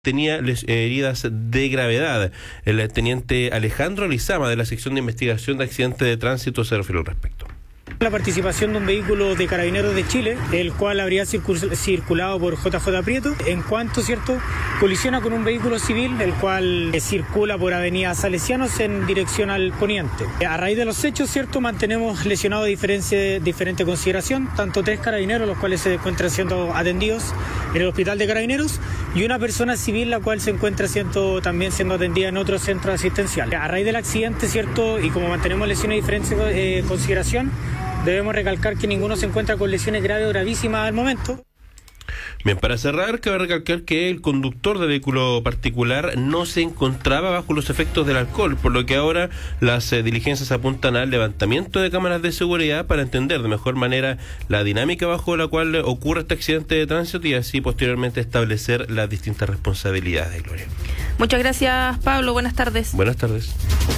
tenía heridas de gravedad. El teniente Alejandro Lizama, de la sección de investigación de accidentes de tránsito, se refirió al respecto. La participación de un vehículo de Carabineros de Chile, el cual habría circulado por JJ Prieto, en cuanto, colisiona con un vehículo civil, el cual circula por Avenida Salesianos en dirección al poniente. A raíz de los hechos, mantenemos lesionados de diferente consideración, tanto 3 carabineros, los cuales se encuentran siendo atendidos en el hospital de Carabineros, y una persona civil, la cual se encuentra también siendo atendida en otro centro asistencial. A raíz del accidente, y como mantenemos lesiones de diferente consideración, debemos recalcar que ninguno se encuentra con lesiones graves o gravísimas al momento. Bien, para cerrar, cabe recalcar que el conductor de vehículo particular no se encontraba bajo los efectos del alcohol, por lo que ahora las diligencias apuntan al levantamiento de cámaras de seguridad para entender de mejor manera la dinámica bajo la cual ocurre este accidente de tránsito y así posteriormente establecer las distintas responsabilidades, Gloria. Muchas gracias, Pablo. Buenas tardes. Buenas tardes.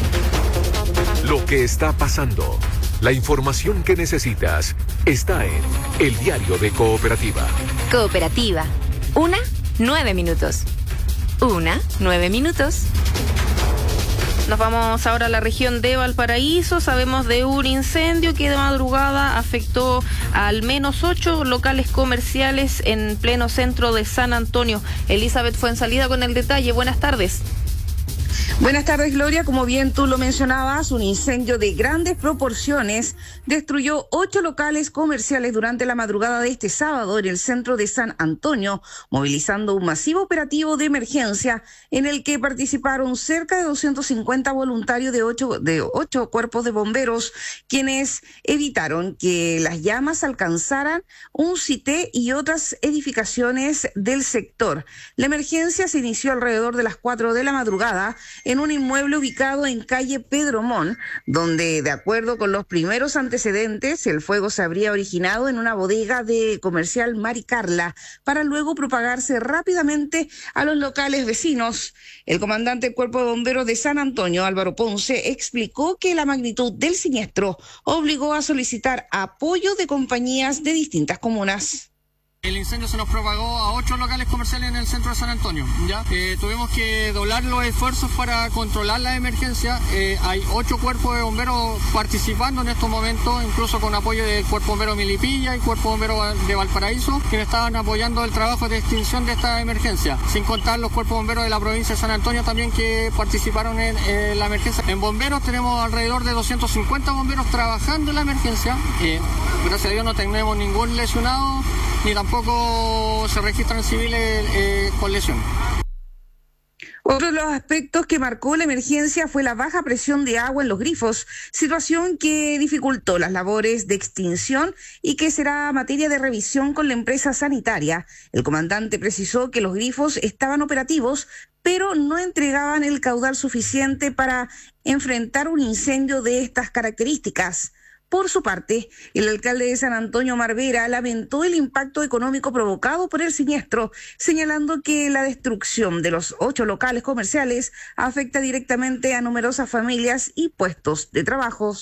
Lo que está pasando. La información que necesitas está en El Diario de Cooperativa. Cooperativa. 9 minutos. 9 minutos. Nos vamos ahora a la región de Valparaíso. Sabemos de un incendio que de madrugada afectó a al menos 8 locales comerciales en pleno centro de San Antonio. Elizabeth Fuenzalida con el detalle. Buenas tardes. Buenas tardes, Gloria. Como bien tú lo mencionabas, un incendio de grandes proporciones destruyó 8 locales comerciales durante la madrugada de este sábado en el centro de San Antonio, movilizando un masivo operativo de emergencia en el que participaron cerca de 250 voluntarios de 8 cuerpos de bomberos, quienes evitaron que las llamas alcanzaran un CITE y otras edificaciones del sector. La emergencia se inició alrededor de las 4 de la madrugada en un inmueble ubicado en calle Pedro Mon, donde, de acuerdo con los primeros antecedentes, el fuego se habría originado en una bodega de comercial Mari Carla, para luego propagarse rápidamente a los locales vecinos. El comandante del Cuerpo de Bomberos de San Antonio, Álvaro Ponce, explicó que la magnitud del siniestro obligó a solicitar apoyo de compañías de distintas comunas. El incendio se nos propagó a 8 locales comerciales en el centro de San Antonio. Tuvimos que doblar los esfuerzos para controlar la emergencia. Hay 8 cuerpos de bomberos participando en estos momentos, incluso con apoyo del Cuerpo Bombero Milipilla y Cuerpo Bombero de Valparaíso, quienes estaban apoyando el trabajo de extinción de esta emergencia. Sin contar los cuerpos bomberos de la provincia de San Antonio también que participaron en la emergencia. En bomberos tenemos alrededor de 250 bomberos trabajando en la emergencia. Gracias a Dios no tenemos ningún lesionado, ni tampoco se registran civiles con lesión. Otro de los aspectos que marcó la emergencia fue la baja presión de agua en los grifos, situación que dificultó las labores de extinción y que será materia de revisión con la empresa sanitaria. El comandante precisó que los grifos estaban operativos, pero no entregaban el caudal suficiente para enfrentar un incendio de estas características. Por su parte, el alcalde de San Antonio, Omar Vera, lamentó el impacto económico provocado por el siniestro, señalando que la destrucción de los 8 locales comerciales afecta directamente a numerosas familias y puestos de trabajo.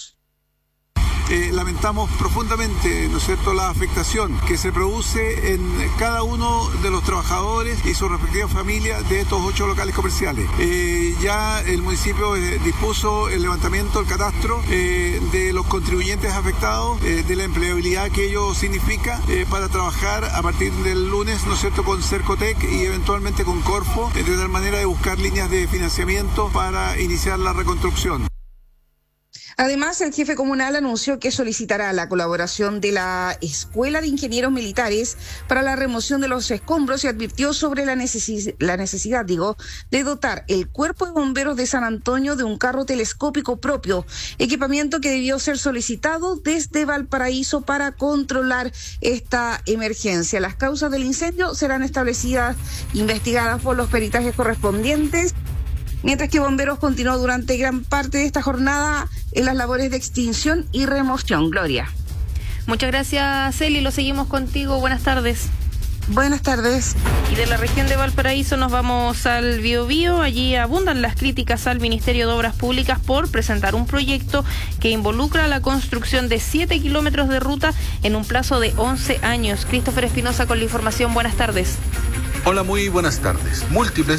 Lamentamos profundamente, ¿no es cierto?, la afectación que se produce en cada uno de los trabajadores y sus respectivas familias de estos 8 locales comerciales. Ya el municipio dispuso el levantamiento, el catastro de los contribuyentes afectados, de la empleabilidad que ello significa para trabajar a partir del lunes, ¿no es cierto?, con Cercotec y eventualmente con Corfo, de tal manera de buscar líneas de financiamiento para iniciar la reconstrucción. Además, el jefe comunal anunció que solicitará la colaboración de la Escuela de Ingenieros Militares para la remoción de los escombros y advirtió sobre la necesidad de dotar el Cuerpo de Bomberos de San Antonio de un carro telescópico propio, equipamiento que debió ser solicitado desde Valparaíso para controlar esta emergencia. Las causas del incendio serán investigadas por los peritajes correspondientes, mientras que Bomberos continuó durante gran parte de esta jornada en las labores de extinción y remoción. Gloria. Muchas gracias, Eli. Lo seguimos contigo. Buenas tardes. Buenas tardes. Y de la región de Valparaíso nos vamos al Biobío. Allí abundan las críticas al Ministerio de Obras Públicas por presentar un proyecto que involucra la construcción de 7 kilómetros de ruta en un plazo de 11 años. Christopher Espinosa con la información. Buenas tardes. Hola, muy buenas tardes. Múltiples